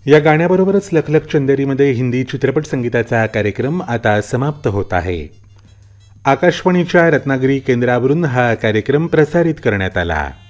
या गाण्याबरोबरच लखलख चंदेरीमध्ये हिंदी चित्रपट संगीताचा हा कार्यक्रम आता समाप्त होत आहे. आकाशवाणीच्या रत्नागिरी केंद्रावरून हा कार्यक्रम प्रसारित करण्यात आला.